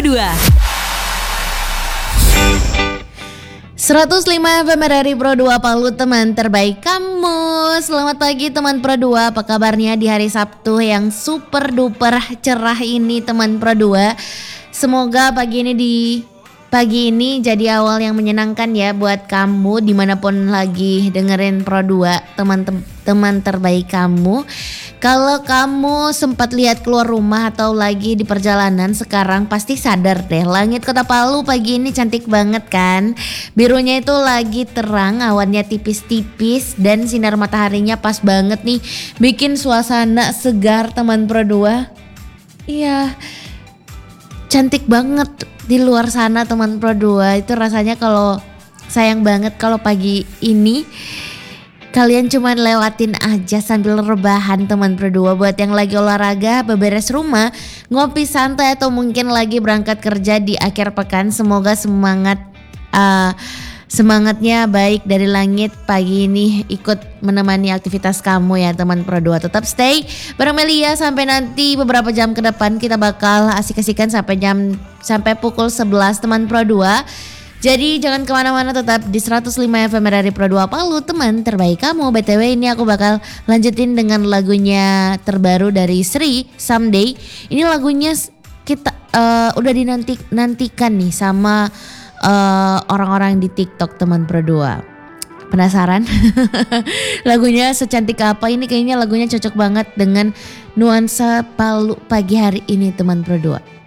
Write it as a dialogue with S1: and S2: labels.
S1: 2. 105 FM dari Pro 2 Palu, teman terbaik kamu. Selamat pagi teman Pro 2, apa kabarnya di hari Sabtu yang super duper cerah ini teman Pro 2. Semoga pagi ini jadi awal yang menyenangkan ya buat kamu dimanapun lagi dengerin Pro 2, teman terbaik kamu. Kalau kamu sempat lihat keluar rumah atau lagi di perjalanan sekarang, pasti sadar deh, langit kota Palu pagi ini cantik banget kan. Birunya itu lagi terang, awannya tipis-tipis dan sinar mataharinya pas banget nih, bikin suasana segar teman Pro 2. Iya, cantik banget di luar sana teman Pro 2. Itu rasanya kalau sayang banget kalau pagi ini kalian cuman lewatin aja sambil rebahan teman Pro 2. Buat yang lagi olahraga, beberes rumah, ngopi santai atau mungkin lagi berangkat kerja di akhir pekan, semoga semangatnya baik dari langit pagi ini ikut menemani aktivitas kamu ya teman Pro 2. Tetap stay bareng Melia sampai nanti beberapa jam ke depan, kita bakal asik-asikan sampai pukul 11 teman Pro 2. Jadi jangan kemana-mana, tetap di 105 FM dari Pro 2 Palu, teman terbaik kamu. BTW ini aku bakal lanjutin dengan lagunya terbaru dari Sri, Someday. Ini lagunya kita udah dinantikan nih sama orang-orang di TikTok teman Pro 2. Penasaran? Lagunya secantik apa ini? Kayaknya lagunya cocok banget dengan nuansa Palu pagi hari ini teman Pro 2.